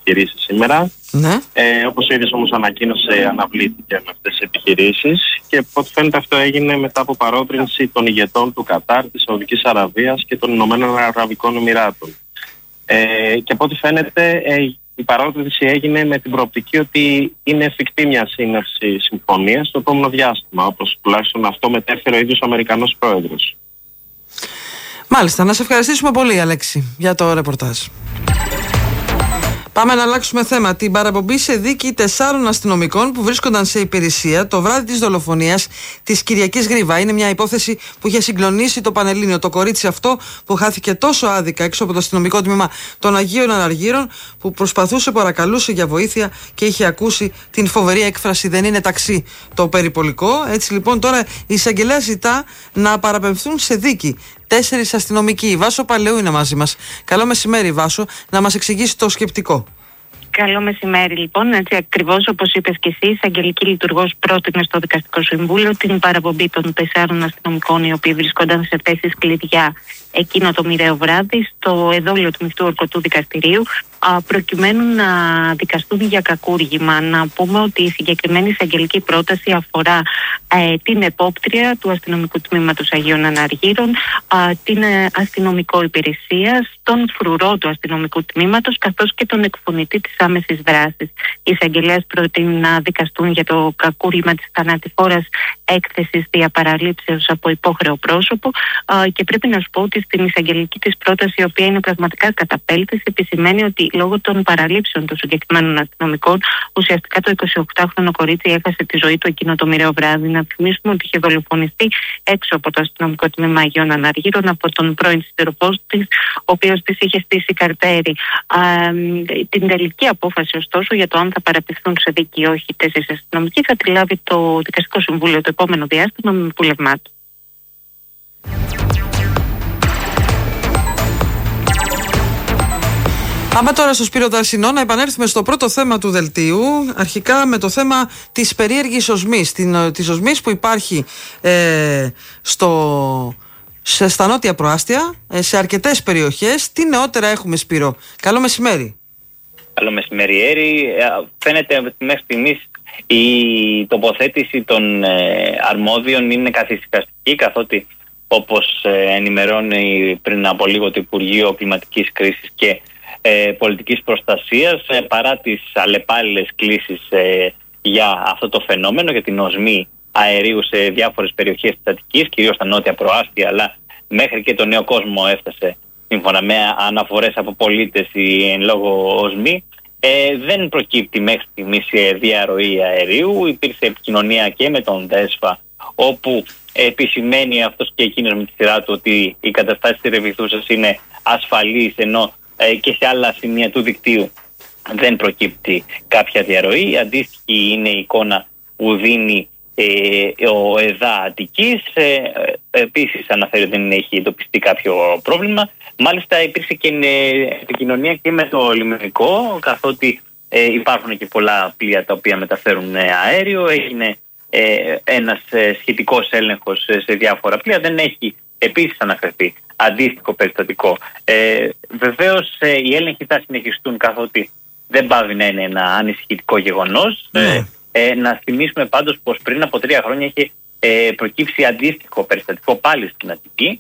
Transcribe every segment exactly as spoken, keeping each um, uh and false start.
επιχειρήσεις σήμερα. Ναι. Ε, όπως ο ίδιος όμως ανακοίνωσε, αναβλήθηκε με αυτές τις επιχειρήσεις και από ό,τι φαίνεται αυτό έγινε μετά από παρότρινση των ηγετών του Κατάρ, της Σαουδικής Αραβίας και των Ηνωμένων Αραβικών Εμιράτων. Ε, και από ό,τι φαίνεται ε, η παρότρινση έγινε με την προοπτική ότι είναι εφικτή μια σύναψη συμφωνίας στο επόμενο διάστημα, όπως τουλάχιστον αυτό μετέφερε ο ίδιος ο Αμερικανός πρόεδρος. Μάλιστα, να σε ευχαριστήσουμε πολύ, Αλέξη, για το ρεπορτάζ. Πάμε να αλλάξουμε θέμα. Την παραπομπή σε δίκη τεσσάρων αστυνομικών που βρίσκονταν σε υπηρεσία το βράδυ της δολοφονίας της Κυριακής Γρίβα. Είναι μια υπόθεση που είχε συγκλονίσει το Πανελλήνιο. Το κορίτσι αυτό που χάθηκε τόσο άδικα έξω από το αστυνομικό τμήμα των Αγίων Αναργύρων, που προσπαθούσε, παρακαλούσε για βοήθεια και είχε ακούσει την φοβερή έκφραση «Δεν είναι ταξί το περιπολικό». Έτσι λοιπόν τώρα η εισαγγελέα ζητά να παραπεμφθούν σε δίκη τέσσερις αστυνομικοί. Η Βάσο Παλαιού είναι μαζί μας. Καλό μεσημέρι, Βάσο, να μας εξηγήσει το σκεπτικό. Καλό μεσημέρι, λοιπόν. Έτσι, ακριβώς όπως είπες και εσύ, η εισαγγελική λειτουργός πρότεινε στο Δικαστικό Συμβούλιο την παραπομπή των τεσσάρων αστυνομικών, οι οποίοι βρισκόταν σε θέσεις κλειδιά εκείνο το μοιραίο βράδυ στο εδόλιο του Μειχτού Ορκωτού Δικαστηρίου, προκειμένου να δικαστούν για κακούργημα. Να πούμε ότι η συγκεκριμένη εισαγγελική πρόταση αφορά ε, την επόπτρια του αστυνομικού τμήματος Αγίων Αναργύρων, ε, την ε, αστυνομικό υπηρεσία, τον φρουρό του αστυνομικού τμήματος, καθώς και τον εκφωνητή της άμεσης δράσης. Η εισαγγελέας προτείνει να δικαστούν για το κακούργημα της θανατηφόρας έκθεσης διαπαραλήψεως από υπόχρεο πρόσωπο, ε, και πρέπει να σου πω ότι στην εισαγγελική της πρόταση, η οποία είναι πραγματικά καταπέλτης, επισημαίνει ότι λόγω των παραλήψεων των συγκεκριμένων αστυνομικών, ουσιαστικά το εικοσιοκτάχρονο κορίτσι έχασε τη ζωή του εκείνο το μοιραίο βράδυ. Να θυμίσουμε ότι είχε δολοφονηθεί έξω από το αστυνομικό τμήμα Αγίων Αναργύρων από τον πρώην σύντροφό της, ο οποίος της είχε στήσει καρτέρι. Α, την τελική απόφαση, ωστόσο, για το αν θα παραπευθούν σε δίκη ή όχι τέσσερις αστυνομικοί θα τη λάβει το Δικαστικό Συμβούλιο το επόμενο διάστημα με βουλευμά του. Πάμε τώρα στο Σπύρο Ταρσινό να επανέλθουμε στο πρώτο θέμα του δελτίου, αρχικά με το θέμα της περίεργης οσμής, την, της οσμής που υπάρχει ε, στο, σε, στα νότια προάστια, ε, σε αρκετές περιοχές. Τι νεότερα έχουμε, Σπύρο? Καλό μεσημέρι. Καλό μεσημέρι, Έρη. Φαίνεται μέχρι στιγμής η τοποθέτηση των ε, αρμόδιων είναι καθησυχαστική, καθότι όπως ε, ενημερώνει πριν από λίγο το Υπουργείο Κλιματικής Κρίσης και Ε, πολιτικής προστασίας, ε, παρά τις αλλεπάλληλες κλήσεις ε, για αυτό το φαινόμενο, για την οσμή αερίου σε διάφορες περιοχές της Αττικής, κυρίως στα νότια προάστια, αλλά μέχρι και το Νέο Κόσμο έφτασε, σύμφωνα με αναφορές από πολίτες, η εν λόγω οσμή. Ε, δεν προκύπτει μέχρι στιγμής διαρροή αερίου. Υπήρξε επικοινωνία και με τον ΔΕΣΦΑ, όπου επισημαίνει αυτός και εκείνος με τη σειρά του ότι οι καταστάσεις της Ρεβιθούσας είναι ασφαλείς, ενώ και σε άλλα σημεία του δικτύου δεν προκύπτει κάποια διαρροή. Αντίστοιχη είναι η εικόνα που δίνει ε, ο ΕΔΑ Αττικής. Ε, επίσης αναφέρει ότι δεν έχει εντοπιστεί κάποιο πρόβλημα. Μάλιστα υπήρξε και επικοινωνία και με το λιμενικό, καθότι ε, υπάρχουν και πολλά πλοία τα οποία μεταφέρουν αέριο. Έγινε ε, ένας ε, σχετικός έλεγχος σε διάφορα πλοία. Δεν έχει επίσης αναφερθεί αντίστοιχο περιστατικό. Ε, βεβαίως ε, οι έλεγχοι θα συνεχιστούν, καθότι δεν πάβει να είναι ένα ανησυχητικό γεγονός. Mm. Ε, ε, να θυμίσουμε πάντως πως πριν από τρία χρόνια είχε ε, προκύψει αντίστοιχο περιστατικό πάλι στην Αττική,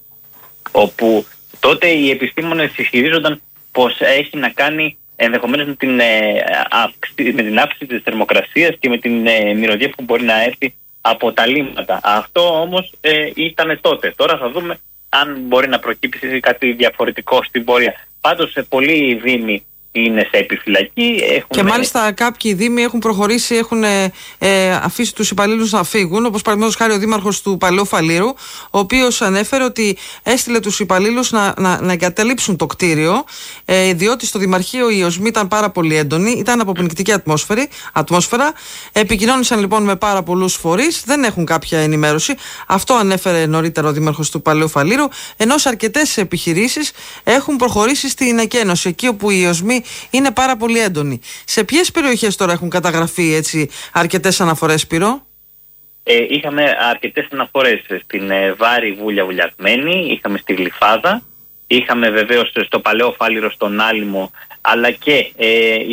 όπου τότε οι επιστήμονες ισχυρίζονταν πως έχει να κάνει ενδεχομένως με την, ε, αύξηση, με την αύξηση της θερμοκρασίας και με την ε, μυρωδιά που μπορεί να έρθει από τα λίμματα. Αυτό όμως ε, ήταν τότε. Τώρα θα δούμε αν μπορεί να προκύψει κάτι διαφορετικό στην πορεία. Πάντως σε πολλοί δήμοι είναι σε επιφυλακή. Έχουν... Και μάλιστα κάποιοι δήμοι έχουν προχωρήσει, έχουν ε, ε, αφήσει τους υπαλλήλους να φύγουν, όπως παραδείγματος χάρη ο δήμαρχος του Παλαιού Φαλήρου, ο οποίος ανέφερε ότι έστειλε τους υπαλλήλους να, να, να εγκαταλείψουν το κτίριο, ε, διότι στο Δημαρχείο η οσμή ήταν πάρα πολύ έντονη, ήταν αποπνικτική ατμόσφαιρα. Επικοινώνησαν λοιπόν με πάρα πολλούς φορείς, δεν έχουν κάποια ενημέρωση. Αυτό ανέφερε νωρίτερα ο δήμαρχος του Παλαιού Φαλήρου, ενώ σε αρκετές επιχειρήσεις έχουν προχωρήσει στην εκένωση, εκεί όπου η οσμή είναι πάρα πολύ έντονη. Σε ποιες περιοχές τώρα έχουν καταγραφεί έτσι αρκετές αναφορές, Σπύρο? Ε, είχαμε αρκετές αναφορές στην ε, Βάρη Βούλια Βουλιαγμένη, είχαμε στη Γλυφάδα, είχαμε βεβαίως στο Παλαιό Φάληρο, στον Άλυμο, αλλά και ε,